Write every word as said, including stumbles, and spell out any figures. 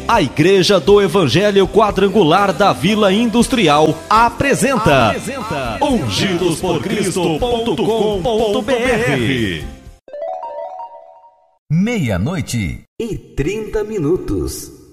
A Igreja do Evangelho Quadrangular da Vila Industrial apresenta, apresenta ungidos por cristo ponto com ponto br. Meia-noite e trinta minutos.